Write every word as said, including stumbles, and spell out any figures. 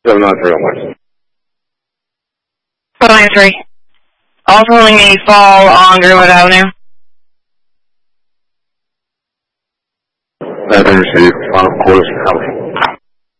seven nine three on West. seven nine three. Also holding a fall on Greenwood Avenue. I've received final quarters, copy.